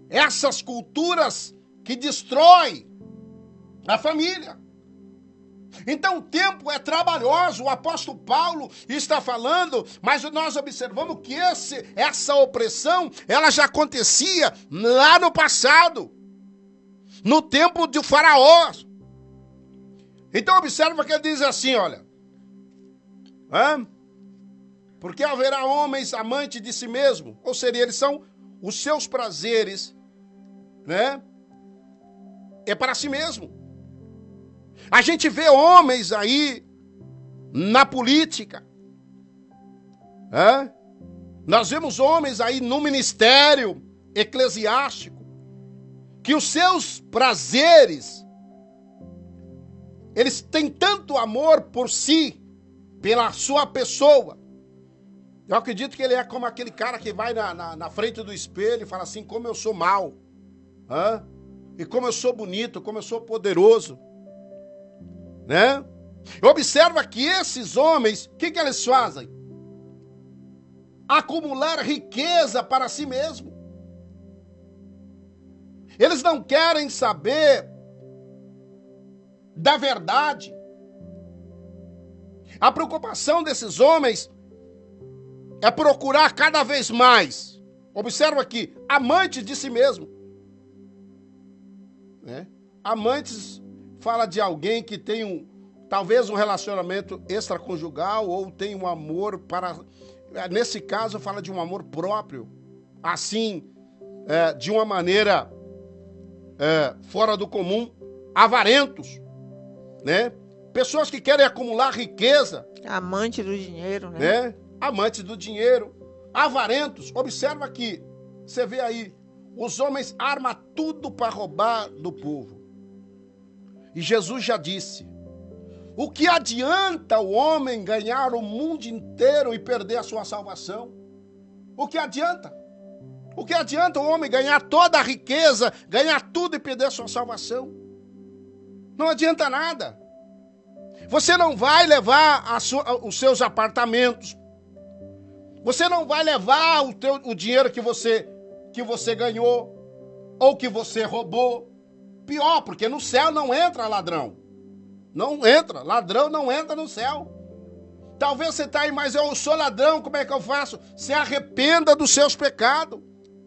essas culturas que destroem a família. Então o tempo é trabalhoso, o apóstolo Paulo está falando, mas nós observamos que essa opressão, ela já acontecia lá no passado, no tempo de Faraó. Então observa que ele diz assim, olha, porque haverá homens amantes de si mesmo, ou seja, eles são os seus prazeres, né? É para si mesmo. A gente vê homens aí na política. Nós vemos homens aí no ministério eclesiástico que os seus prazeres, eles têm tanto amor por si, pela sua pessoa. Eu acredito que ele é como aquele cara que vai na frente do espelho e fala assim, como eu sou mau. E como eu sou bonito, como eu sou poderoso. Né? Observa que esses homens, o que eles fazem? Acumular riqueza para si mesmo. Eles não querem saber da verdade. A preocupação desses homens é procurar cada vez mais. Observa aqui, amantes de si mesmo. Amantes fala de alguém que tem talvez um relacionamento extraconjugal ou tem um amor para... Nesse caso, fala de um amor próprio. Assim, de uma maneira fora do comum. Avarentos, né? Pessoas que querem acumular riqueza. Amante do dinheiro, né? Amantes do dinheiro. Avarentos. Observa aqui. Você vê aí. Os homens armam tudo para roubar do povo. E Jesus já disse, o que adianta o homem ganhar o mundo inteiro e perder a sua salvação? O que adianta? O que adianta o homem ganhar toda a riqueza, ganhar tudo e perder a sua salvação? Não adianta nada. Você não vai levar os seus apartamentos. Você não vai levar o dinheiro que você ganhou ou que você roubou. Pior, porque no céu não entra ladrão. Não entra. Ladrão não entra no céu. Talvez você está aí, mas eu sou ladrão, como é que eu faço? Se arrependa dos seus pecados.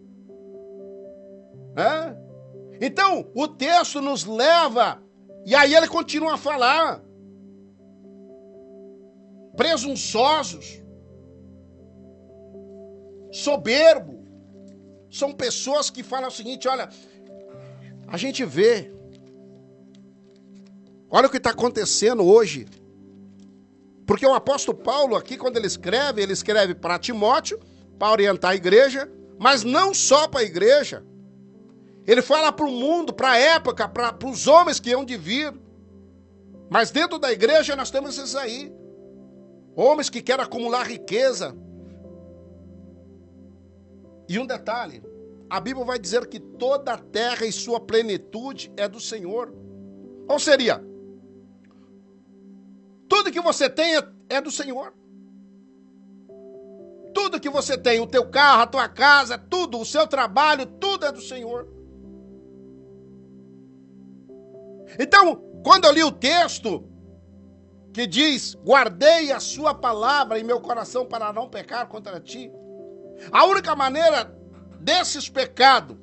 Então, o texto nos leva, e aí ele continua a falar. Presunçosos. Soberbo. São pessoas que falam o seguinte, olha... A gente vê, olha o que está acontecendo hoje. Porque o apóstolo Paulo aqui, quando ele escreve para Timóteo, para orientar a igreja, mas não só para a igreja. Ele fala para o mundo, para a época, para os homens que iam de vir. Mas dentro da igreja nós temos esses aí. Homens que querem acumular riqueza. E um detalhe. A Bíblia vai dizer que toda a terra e sua plenitude é do Senhor. Ou seria, tudo que você tem é do Senhor. Tudo que você tem, o teu carro, a tua casa, tudo, o seu trabalho, tudo é do Senhor. Então, quando eu li o texto que diz, guardei a sua palavra em meu coração para não pecar contra ti, a única maneira desses pecados,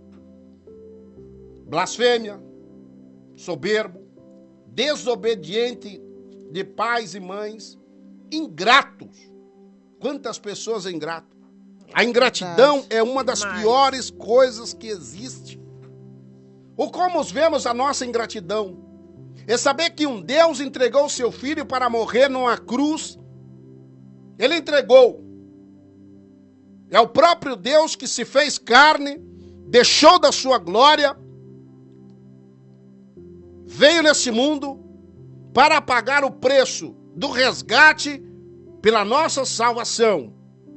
blasfêmia, soberbo, desobediente de pais e mães, ingratos. Quantas pessoas ingratas? A ingratidão é uma das piores coisas que existe. Ou como vemos a nossa ingratidão? É saber que um Deus entregou o seu filho para morrer numa cruz. Ele entregou. É o próprio Deus que se fez carne, deixou da sua glória, veio nesse mundo para pagar o preço do resgate pela nossa salvação.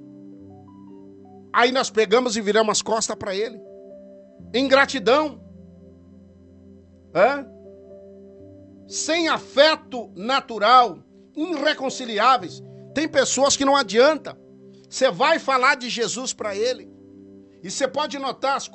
Aí nós pegamos e viramos as costas para ele. Ingratidão. Sem afeto natural, irreconciliáveis. Tem pessoas que não adianta. Você vai falar de Jesus para ele. E você pode notar as